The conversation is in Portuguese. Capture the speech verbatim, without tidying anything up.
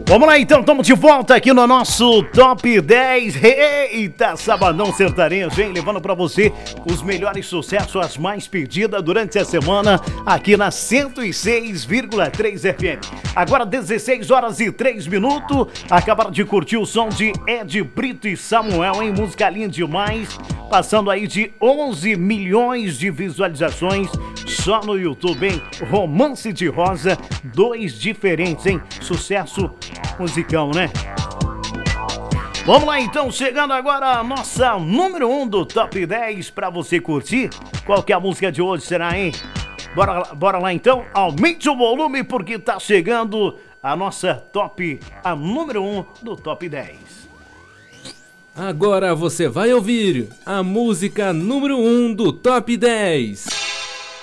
Vamos lá então, estamos de volta aqui no nosso Top dez. Eita, Sabadão Sertanejo, hein? Levando pra você os melhores sucessos, as mais pedidas durante a semana aqui na cento e seis vírgula três F M. Agora dezesseis horas e três minutos. Acabaram de curtir o som de Ed Brito e Samuel, hein? Música linda demais. Passando aí de onze milhões de visualizações só no YouTube, hein? Romance de Rosa, dois diferentes, hein? Sucesso musicão, né? Vamos lá então, chegando agora a nossa número um do Top dez pra você curtir. Qual que é a música de hoje, será, hein? Bora, bora lá então, aumente o volume porque tá chegando a nossa top, a número um do Top dez. Agora você vai ouvir a música número um do Top dez.